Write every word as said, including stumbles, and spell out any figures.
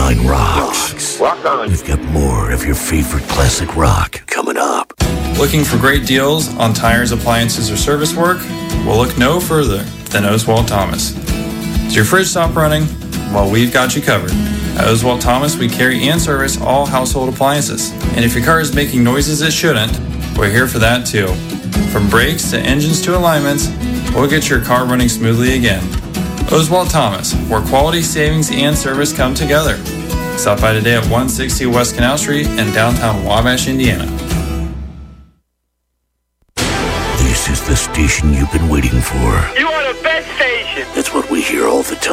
Fine Rocks. Rock on. We've got more of your favorite classic rock coming up. Looking for great deals on tires, appliances, or service work? Well, look no further than Oswald Thomas. Is your fridge stop running? Well, we've got you covered. At Oswald Thomas, we carry and service all household appliances. And if your car is making noises it shouldn't, we're here for that too. From brakes to engines to alignments, we'll get your car running smoothly again. Oswald Thomas, where quality, savings, and service come together. Stop by today at one sixty West Canal Street in downtown Wabash, Indiana. This is the station you've been waiting for. You are the best station. That's what we hear all the time.